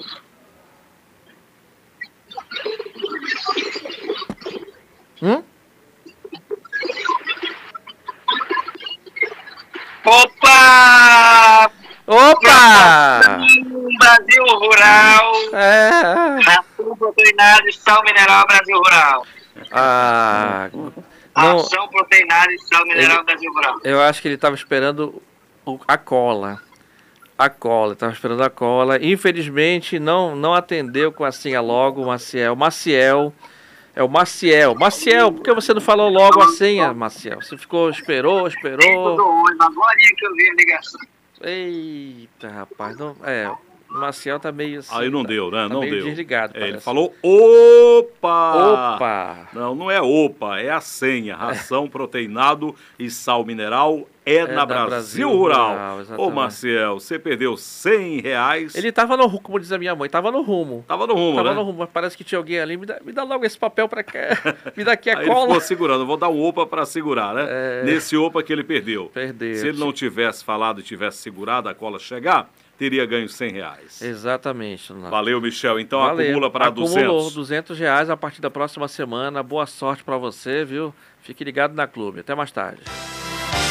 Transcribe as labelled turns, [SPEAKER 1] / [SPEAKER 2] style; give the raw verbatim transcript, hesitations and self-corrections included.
[SPEAKER 1] Hum?
[SPEAKER 2] Opa!
[SPEAKER 1] Opa!
[SPEAKER 2] Brasil Rural.
[SPEAKER 1] É.
[SPEAKER 2] Ração proteinada e sal mineral Brasil Rural.
[SPEAKER 1] Ah, não,
[SPEAKER 2] Ração proteinada e sal mineral
[SPEAKER 1] Ele-
[SPEAKER 2] Brasil Rural.
[SPEAKER 1] eu acho que ele estava esperando o- a cola. A cola, estava esperando a cola. Infelizmente, não não atendeu com a senha logo, o Maciel. Maciel, é o Maciel. Maciel, por que você não falou logo a senha, Maciel? Você ficou, esperou,
[SPEAKER 2] Tempo
[SPEAKER 1] esperou.
[SPEAKER 2] do ônibus, agora que eu vi a ligação.
[SPEAKER 1] Eita, rapaz, não, é, o Maciel tá meio assim.
[SPEAKER 3] Aí não
[SPEAKER 1] tá,
[SPEAKER 3] deu, né?
[SPEAKER 1] tá
[SPEAKER 3] Não
[SPEAKER 1] meio
[SPEAKER 3] deu.
[SPEAKER 1] desligado,
[SPEAKER 3] É, ele
[SPEAKER 1] parece.
[SPEAKER 3] falou opa!
[SPEAKER 1] Opa!
[SPEAKER 3] Não, não é opa, é a senha. Ração, proteinado e sal mineral é,
[SPEAKER 1] É
[SPEAKER 3] na,
[SPEAKER 1] na
[SPEAKER 3] Brasil,
[SPEAKER 1] Brasil
[SPEAKER 3] Rural.
[SPEAKER 1] Rural,
[SPEAKER 3] Ô,
[SPEAKER 1] exatamente.
[SPEAKER 3] Marcel, você perdeu cem reais.
[SPEAKER 1] Ele tava no rumo, como diz a minha mãe, tava no rumo.
[SPEAKER 3] Tava no rumo,
[SPEAKER 1] Tava
[SPEAKER 3] né?
[SPEAKER 1] no rumo, mas parece que tinha alguém ali. Me dá, me dá logo esse papel pra cá. Me dá aqui a
[SPEAKER 3] Aí ele
[SPEAKER 1] cola.
[SPEAKER 3] ficou segurando. Eu vou dar um opa pra segurar, né?
[SPEAKER 1] É.
[SPEAKER 3] Nesse opa que ele perdeu.
[SPEAKER 1] Perdeu.
[SPEAKER 3] Se ele não tivesse falado e tivesse segurado a cola chegar, teria ganho cem reais.
[SPEAKER 1] Exatamente. Donato.
[SPEAKER 3] Valeu, Michel. Então
[SPEAKER 1] Valeu.
[SPEAKER 3] acumula para
[SPEAKER 1] Acumulou
[SPEAKER 3] duzentos.
[SPEAKER 1] duzentos reais a partir da próxima semana. Boa sorte pra você, viu? Fique ligado na clube. Até mais tarde.